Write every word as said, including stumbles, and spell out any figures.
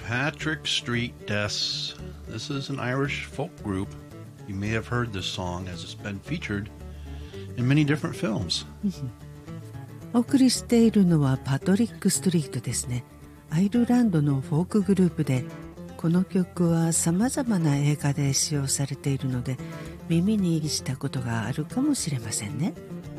Patrick Street です。This is an Irish folk group. You may have heard this song as it's been featured in many different films. お送りしているのはパトリック・ストリートですね。アイルランドのフォークグループで、この曲はさまざまな映画で使用されているので、耳にしたことがあるかもしれませんね。